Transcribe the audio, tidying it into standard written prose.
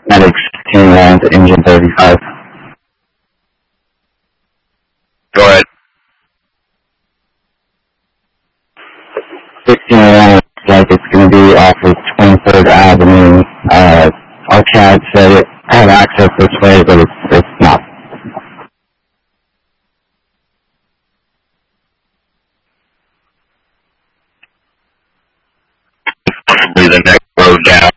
Medic 16 to engine 35. Go ahead. 1601 looks like it's going to be off of 23rd Avenue. Our CAD said it had access this way, but it's not. Possibly the next road down.